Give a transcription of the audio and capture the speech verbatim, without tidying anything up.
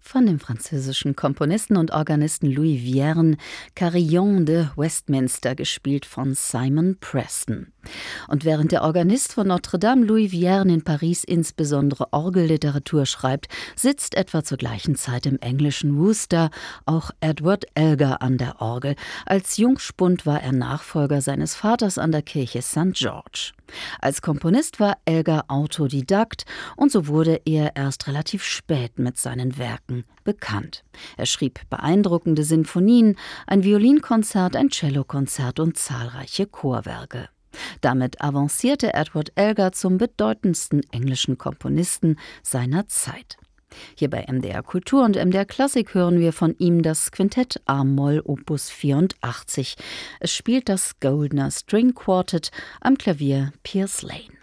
von dem französischen Komponisten und Organisten Louis Vierne, Carillon de Westminster, gespielt von Simon Preston. Und während der Organist von Notre-Dame, Louis Vierne, in Paris insbesondere Orgelliteratur schreibt, sitzt etwa zur gleichen Zeit im englischen Worcester auch Edward Elgar an der Orgel. Als Jungspund war er Nachfolger seines Vaters an der Kirche Sankt George. Als Komponist war Elgar Autodidakt und so wurde er erst relativ spät mit seinen Werken bekannt. Er schrieb beeindruckende Sinfonien, ein Violinkonzert, ein Cellokonzert und zahlreiche Chorwerke. Damit avancierte Edward Elgar zum bedeutendsten englischen Komponisten seiner Zeit. Hier bei M D R Kultur und M D R Klassik hören wir von ihm das Quintett a-Moll Opus vierundachtzig. Es spielt das Goldner String Quartet, am Klavier Piers Lane.